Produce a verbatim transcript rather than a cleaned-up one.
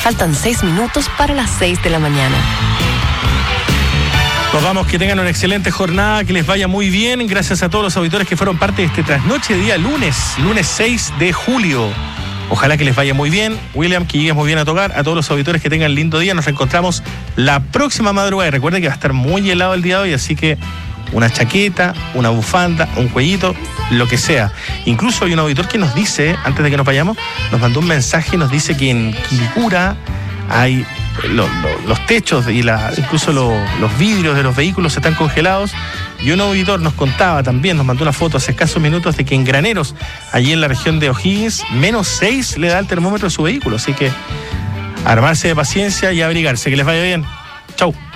Faltan seis minutos para las seis de la mañana. Nos vamos, que tengan una excelente jornada, que les vaya muy bien. Gracias a todos los auditores que fueron parte de este trasnoche de día lunes, lunes seis de julio. Ojalá que les vaya muy bien. William, que llegues muy bien a tocar. A todos los auditores que tengan lindo día. Nos reencontramos la próxima madrugada. Y recuerden que va a estar muy helado el día de hoy, así que una chaqueta, una bufanda, un cuellito, lo que sea. Incluso hay un auditor que nos dice, antes de que nos vayamos, nos mandó un mensaje y nos dice que en Quilicura hay lo, lo, los techos y la, incluso lo, los vidrios de los vehículos están congelados. Y un auditor nos contaba también, nos mandó una foto hace escasos minutos de que en Graneros, allí en la región de O'Higgins, menos seis le da el termómetro de su vehículo. Así que armarse de paciencia y abrigarse. Que les vaya bien. Chau.